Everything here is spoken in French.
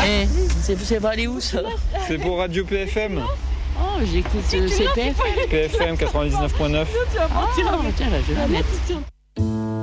Eh, c'est pas aller où ça? C'est pour Radio PFM. Oh, j'écoute CPF. PFM 99.9. Ah, tiens, là, je vais la mettre.